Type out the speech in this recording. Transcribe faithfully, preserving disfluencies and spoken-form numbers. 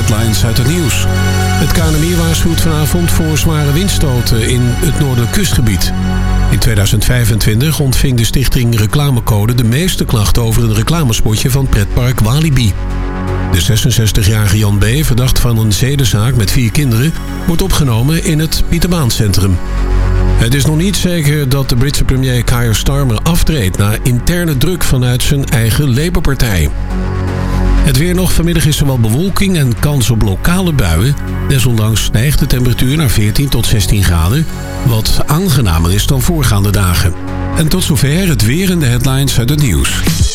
headlines uit het nieuws. Het K N M I waarschuwt vanavond voor zware windstoten in het noordelijk kustgebied. In tweeduizend vijfentwintig ontving de stichting Reclamecode de meeste klachten over een reclamespotje van pretpark Walibi. De zesenzestigjarige Jan B., verdacht van een zedenzaak met vier kinderen, wordt opgenomen in het Pieterbaancentrum. Het is nog niet zeker dat de Britse premier Keir Starmer aftreedt na interne druk vanuit zijn eigen Labour-partij. Het weer nog. Vanmiddag is er wel bewolking en kans op lokale buien. Desondanks stijgt de temperatuur naar veertien tot zestien graden, wat aangenamer is dan voorgaande dagen. En tot zover het weer en de headlines uit het nieuws.